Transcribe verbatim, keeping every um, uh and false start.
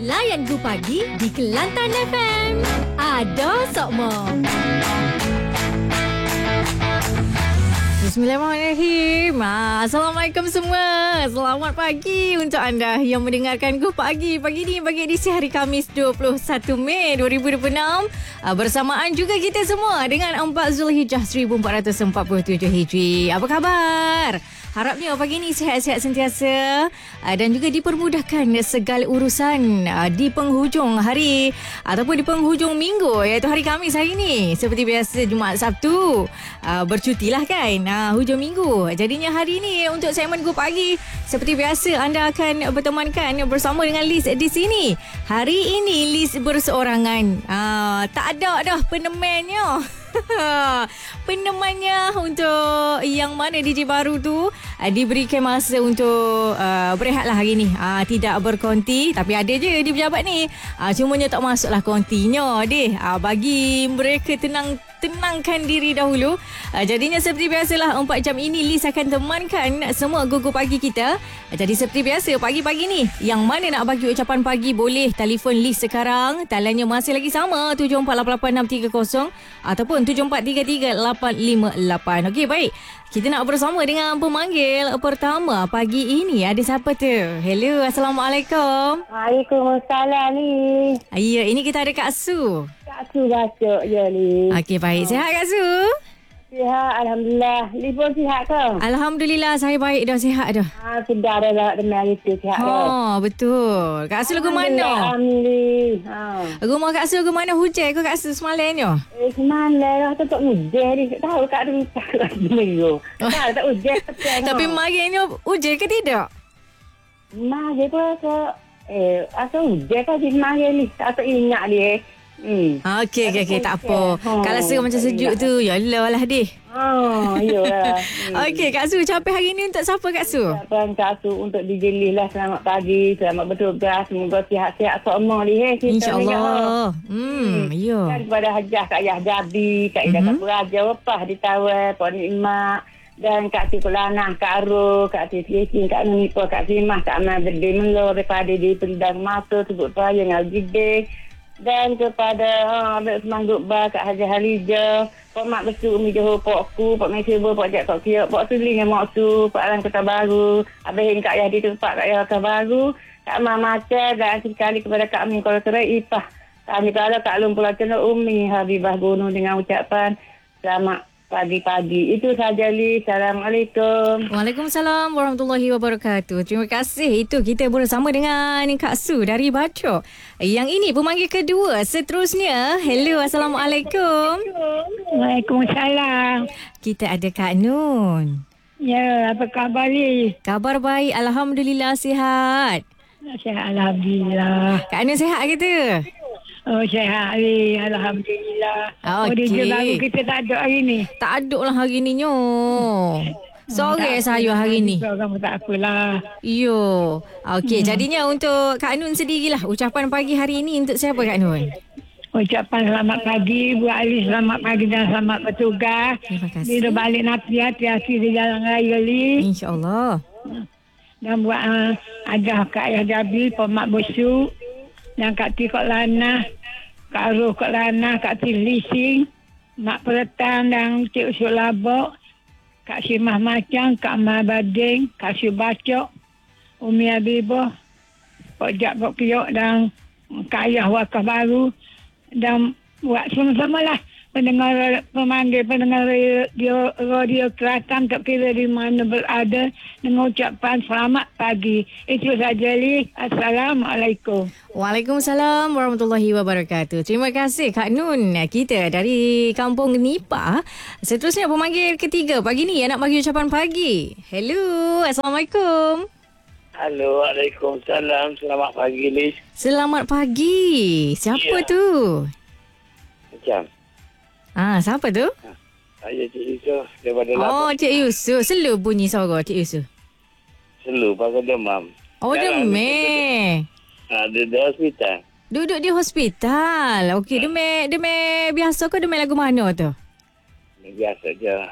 Layan Go Pagi di Kelantan F M. Ada Sokmo. Bismillahirrahmanirrahim. Assalamualaikum semua. Selamat pagi untuk anda yang mendengarkan Go Pagi. Pagi ni bagi edisi hari Khamis dua puluh satu Mei dua ribu dua puluh enam. Bersamaan juga kita semua dengan empat Zulhijjah seribu empat ratus empat puluh tujuh Hijri. Apa khabar? Harapnya pagi ni sihat-sihat sentiasa dan juga dipermudahkan segala urusan di penghujung hari ataupun di penghujung minggu, iaitu hari Khamis hari ni. Seperti biasa Jumaat Sabtu bercutilah kan, hujung minggu. Jadinya hari ni untuk segmen Go Pagi, seperti biasa anda akan bertemankan bersama dengan Liz di sini. Hari ini Liz berseorangan. Aa, tak ada dah penemannya. Penemannya untuk yang mana D J baru tu uh, diberikan masa untuk uh, berehatlah hari ni. Uh, tidak berkonti, tapi ada je di pejabat ni. Uh, cumanya tak masuklah kontinya deh. Uh, bagi mereka tenang tenangkan diri dahulu. Uh, jadinya seperti biasalah empat jam ini Liz akan temankan semua Go-Go Pagi kita. Uh, jadi seperti biasa pagi-pagi ni yang mana nak bagi ucapan pagi boleh telefon Liz sekarang. Taliannya masih lagi sama tujuh empat lapan lapan enam tiga kosong ataupun tujuh empat tiga tiga lapan lima lapan. Okey, baik. Kita nak bersama dengan pemanggil pertama pagi ini. Ada siapa tu? Hello, Assalamualaikum. Waalaikumsalam ni. Ya, ini kita ada Kak Su. Kak Su baca je ni. Okey, baik. Sihat Kak Su? Sihat, Alhamdulillah. Ni pun sihat ke? Alhamdulillah, saya baik dah, sihat dah. Ha, sudah dah lah demam itu, sihat dah. Oh, betul. Kak Su lagu mana? Alhamdulillah. Ha. Rumah Kak Su lagu mana? Hujan ke Kak Su semalamnya? Eh, semalam lah. Tak hujan ni. Tak tahu Kak Su tak minggu. Tak tak hujan. Tapi marinya hujan ke tidak? Mari pun ke... Eh, asal hujan kan di mari ni. Tak ingat dia. Hmm. Okey, okey, okey. Tak apa. Oh, kalau rasa macam sejuk tu, yalah lah deh. Oh, iyalah. Hmm. Okey, Kak Su, capai hari ni untuk siapa Kak Su? Capai Kak Su untuk D J Liz lah. Selamat pagi, selamat bertugas. Semoga sihat-sihat semua ni. Eh, InsyaAllah. Hmm, ya. Dan kepada Hajah, Kak Yah Jabi, Kak Ida mm-hmm. Kapuraja, Wepah di Tawai, Puan Imak. Dan Kak Cik Kulanah, Kak Aro, Kak Cik Sikin, Kak Nunipa, Kak Simah, Kak Amal Berde Melor, daripada di Pendang Masa, Sebut Raya, Ngaljibik. Dan kepada ha, Abang Semangguk Bar, Kak Haji Halijah, Pak Mak Besu, Umi Johor, Pak Ku, Pak Mesiba, Pak Jak Kok Kiok, Pak Suling, Mak Su, Pak Alang Kota Baru, Abang Hin Kak Yahdi Tempat, Kak Yah Kota Baru, Kak Mak Macam, dan sekali kepada Kak Amin Kuala Terai, Ipah. Kami kalau Kak Lum Pulau Cendok Umi, Habibah Gunung dengan ucapan selamat pagi-pagi. Itu saja, Li. Assalamualaikum. Waalaikumsalam warahmatullahi wabarakatuh. Terima kasih. Itu kita bersama dengan Kak Su dari Bacok. Yang ini pemanggil kedua. Seterusnya, hello, Assalamualaikum. Waalaikumsalam. Kita ada Kak Nun. Ya, apa khabar, Li? Kabar baik. Alhamdulillah, sihat. Sihat, Alhamdulillah. Kak Nun sihat kita? Oh, sihat hari. Alhamdulillah. Okay. Oh, D J baru kita tak ada hari ni. Tak ada lah hari ni, nyo. Sore saya hari ni. Kamu tak apalah. Yo. Okey, hmm. Jadinya untuk Kak Nun sendirilah. Ucapan pagi hari ini untuk siapa Kak Nun? Ucapan selamat pagi. Buat Ali selamat pagi dan selamat bertugas. Terima kasih. Dia balik nanti hati-hati di jalan raya, Li. InsyaAllah. Dan buat uh, Ajah Kak Yah Jabi, Pemak Besuk. Dan Kak Tikok Lana, Kak Ruh Kok Lana, Kak Tilising, Mak Peretan dan Cik Usul Labok, Kak Simah Macang, Kak Amal Bading, Kak Subacok, Umi Habibah, Pak Jak Kok Kiok dan Kak Ayah Wakaf Baru. Dan buat sama-sama lah pendengar, pemanggil pendengar radio, radio Kelantan, tak kira di mana berada, dengan ucapan selamat pagi. Itu saja, Li. Assalamualaikum. Waalaikumsalam warahmatullahi wabarakatuh. Terima kasih Kak Nun. Kita dari Kampung Nipah. Seterusnya pemanggil ketiga pagi ni yang nak bagi ucapan pagi. Hello, Assalamualaikum. Halo, Waalaikumsalam. Selamat pagi, Liz. Selamat pagi. Siapa ya. tu? Macam. Ah, siapa tu? Ha, saya Cik Yusof daripada Oh, Labak. Cik Yusof. Selu bunyi suara Cik Yusof. Selu pasal demam. Oh, demam. Ha, dia di hospital. Duduk di hospital. Okey, ha. demam demam biasa ke demam lagu mana tu? Biasa je.